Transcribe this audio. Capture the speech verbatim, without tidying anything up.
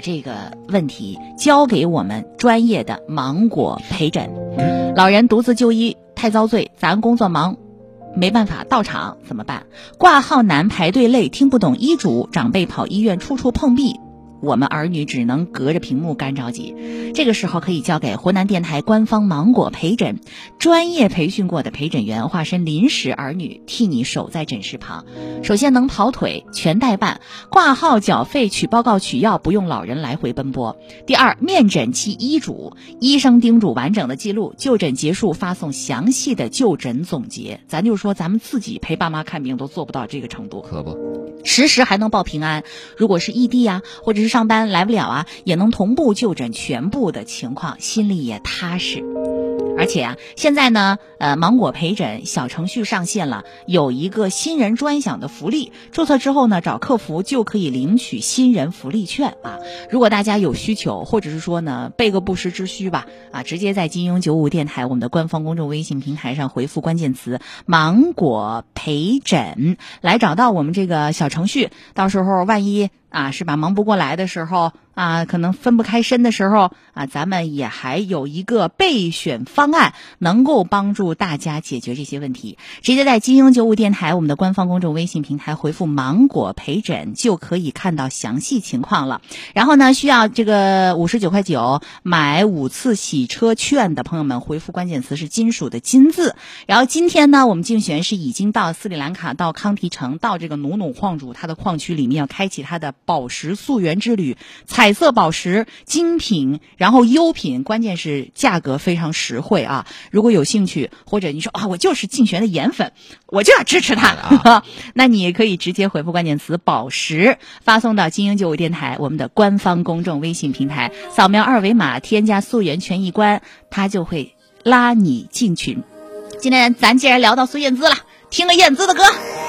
这个问题交给我们专业的芒果陪诊。老人独自就医太遭罪，咱工作忙没办法到场怎么办？挂号难，排队累，听不懂医嘱，长辈跑医院处处碰壁，我们儿女只能隔着屏幕干着急。这个时候可以交给湖南电台官方芒果陪诊，专业培训过的陪诊员化身临时儿女，替你守在诊室旁。首先能跑腿，全代办，挂号缴费取报告取药不用老人来回奔波。第二，面诊记医嘱，医生叮嘱完整的记录，就诊结束发送详细的就诊总结。咱就说咱们自己陪爸妈看病都做不到这个程度， 可不， 实时还能报平安。如果是异地啊，或者是上班来不了啊，也能同步就诊全部的情况，心里也踏实。而且啊，现在呢，呃，芒果陪诊小程序上线了，有一个新人专享的福利，注册之后呢，找客服就可以领取新人福利券啊。如果大家有需求，或者是说呢，备个不时之需吧，啊，直接在金鹰九五电台我们的官方公众微信平台上回复关键词芒果陪诊来找到我们这个小程序，到时候万一啊，是吧？忙不过来的时候啊，可能分不开身的时候啊，咱们也还有一个备选方案，能够帮助大家解决这些问题。直接在金鹰九五电台我们的官方公众微信平台回复芒果陪诊，就可以看到详细情况了。然后呢，需要这个五十九块九买五次洗车券的朋友们，回复关键词是金属的金字。然后今天呢，我们竞选是已经到斯里兰卡，到康提城，到这个努努矿主它的矿区里面，要开启它的宝石溯源之旅。彩色宝石精品，然后优品，关键是价格非常实惠啊！如果有兴趣，或者你说啊，我就是竞选的颜粉，我就要支持他，啊、那你也可以直接回复关键词宝石，发送到金鹰九五电台我们的官方公众微信平台，扫描二维码添加溯源权益关，他就会拉你进群。今天咱既然聊到孙燕姿了，听个燕姿的歌。